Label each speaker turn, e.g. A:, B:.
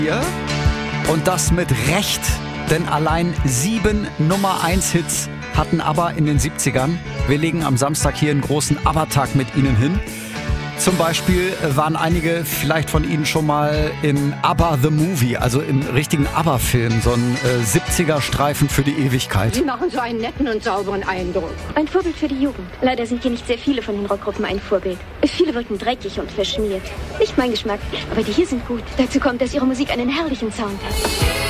A: hier. Und das mit Recht, denn allein 7 Nummer-1-Hits hatten ABBA in den 70ern. Wir legen am Samstag hier einen großen ABBA-Tag mit Ihnen hin. Zum Beispiel waren einige vielleicht von Ihnen schon mal in ABBA The Movie, also im richtigen ABBA-Film, so ein 70er-Streifen für die Ewigkeit.
B: Sie machen so einen netten und sauberen Eindruck.
C: Ein Vorbild für die Jugend. Leider sind hier nicht sehr viele von den Rockgruppen ein Vorbild. Viele wirken dreckig und verschmiert. Nicht mein Geschmack, aber die hier sind gut. Dazu kommt, dass ihre Musik einen herrlichen Sound hat.